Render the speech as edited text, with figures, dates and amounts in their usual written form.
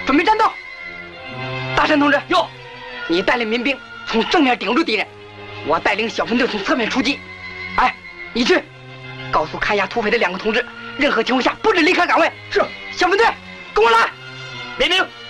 准备战斗。大山同志，有，你带领民兵从正面顶住敌人，我带领小分队从侧面出击。哎，你去告诉看押土匪的2个同志，任何情况下不准离开岗位。是，小分队，跟我来。 民兵